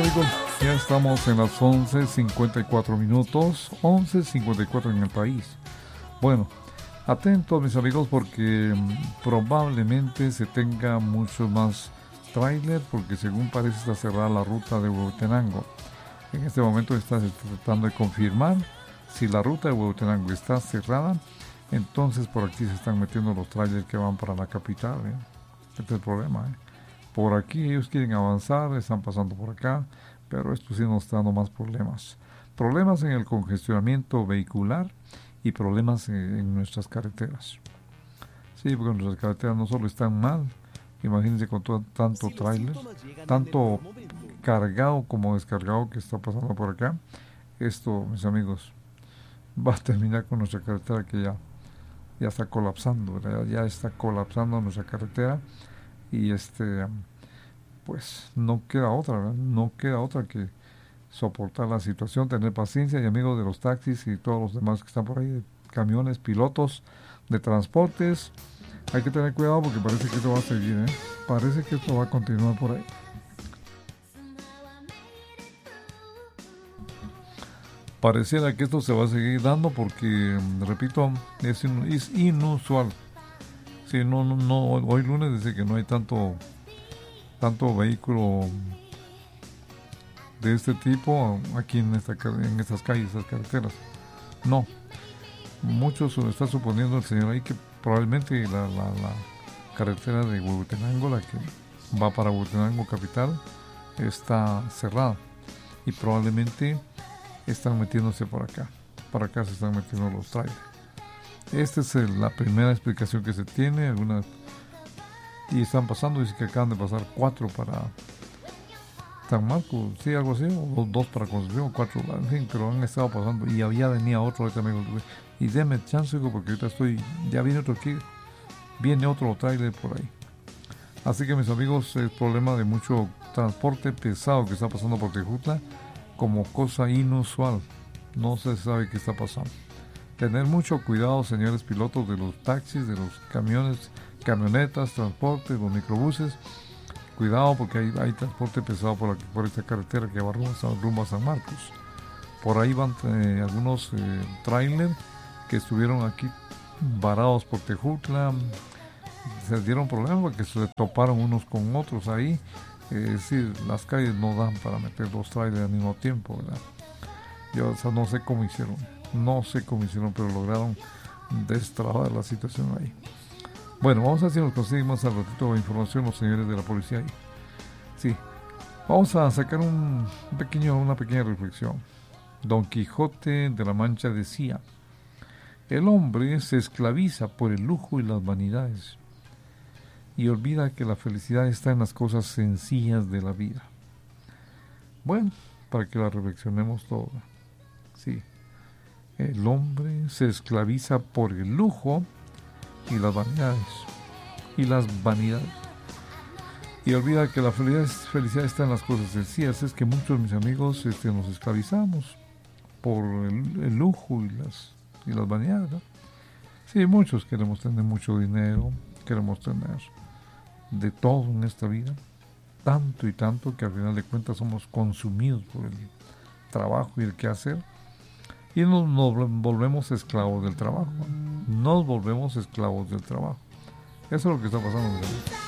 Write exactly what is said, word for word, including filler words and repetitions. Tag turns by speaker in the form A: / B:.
A: amigos, ya estamos en las once cincuenta y cuatro minutos, once cincuenta y cuatro en el país. Bueno, atentos mis amigos porque mm, probablemente se tenga muchos más tráiler porque según parece está cerrada la ruta de Huehuetenango. En este momento está tratando de confirmar si la ruta de Huehuetenango está cerrada, entonces por aquí se están metiendo los trailers que van para la capital. ¿eh? Este es el problema. ¿eh? Por aquí ellos quieren avanzar, están pasando por acá, pero esto sí nos está dando más problemas. Problemas en el congestionamiento vehicular y problemas en, en nuestras carreteras. Sí, porque nuestras carreteras no solo están mal, imagínense con todo, tanto tráiler, tanto cargado como descargado que está pasando por acá. Esto, mis amigos, va a terminar con nuestra carretera que ya, ya está colapsando, ¿verdad? Ya está colapsando nuestra carretera. Y este, pues no queda otra, ¿verdad? No queda otra que soportar la situación, tener paciencia. Y amigos de los taxis y todos los demás que están por ahí, de camiones, pilotos de transportes, hay que tener cuidado porque parece que esto va a seguir, ¿eh? Parece que esto va a continuar por ahí. Pareciera que esto se va a seguir dando porque, repito, es, es inusual. Sí, no, no, no, hoy lunes dice que no hay tanto, tanto vehículo de este tipo aquí en, esta, en estas calles, estas carreteras. No, muchos está suponiendo el señor ahí que probablemente la, la, la carretera de Huehuetenango, la que va para Huehuetenango capital, está cerrada y probablemente están metiéndose por acá. Para acá se están metiendo los trailers. Esta es el, la primera explicación que se tiene. Algunas y están pasando, dice que acaban de pasar cuatro para San Marcos, sí, algo así, o dos para Concepción, cuatro, en fin, pero han estado pasando y ya venía otro ahorita, amigos, y déme chance porque ahorita estoy, ya viene otro aquí, viene otro trailer por ahí. Así que mis amigos, el problema de mucho transporte pesado que está pasando por Tejutla como cosa inusual, no se sabe qué está pasando. Tener mucho cuidado, señores pilotos de los taxis, de los camiones, camionetas, transporte, los microbuses. Cuidado porque hay, hay transporte pesado por, aquí, por esta carretera que va rumbo a San Marcos. Por ahí van eh, algunos eh, trailers que estuvieron aquí varados por Tejutla. Se dieron problemas porque se toparon unos con otros ahí. Es decir, las calles no dan para meter dos trailers al mismo tiempo, ¿verdad? Yo o sea, no sé cómo hicieron. No sé cómo hicieron, pero lograron destrabar la situación ahí. Bueno, vamos a ver si nos conseguimos al ratito de información los señores de la policía ahí. Sí, vamos a sacar un pequeño, una pequeña reflexión. Don Quijote de la Mancha decía: el hombre se esclaviza por el lujo y las vanidades y olvida que la felicidad está en las cosas sencillas de la vida. Bueno, para que la reflexionemos toda. Sí. El hombre se esclaviza por el lujo y las vanidades. Y las vanidades. Y olvida que la felicidad, felicidad está en las cosas sencillas. Es que muchos de mis amigos este, nos esclavizamos por el, el lujo y las, y las vanidades, ¿no? Sí, muchos queremos tener mucho dinero, queremos tener de todo en esta vida. Tanto y tanto que al final de cuentas somos consumidos por el trabajo y el quehacer. Y nos, nos volvemos esclavos del trabajo. Nos volvemos esclavos del trabajo. Eso es lo que está pasando.